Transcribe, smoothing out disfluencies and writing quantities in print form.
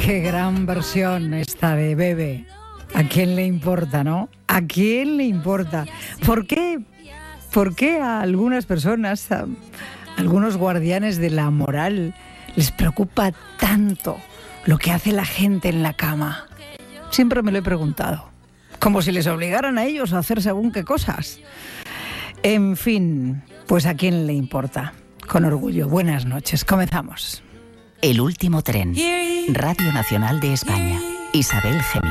Qué gran versión esta de Bebe. ¿A quién le importa, no? ¿A quién le importa? ¿Por qué a algunas personas, a algunos guardianes de la moral, les preocupa tanto lo que hace la gente en la cama? Siempre me lo he preguntado. Como si les obligaran a ellos a hacer según qué cosas. En fin, pues ¿a quién le importa? Con orgullo. Buenas noches. Comenzamos. El último tren. Radio Nacional de España. Isabel Gemio.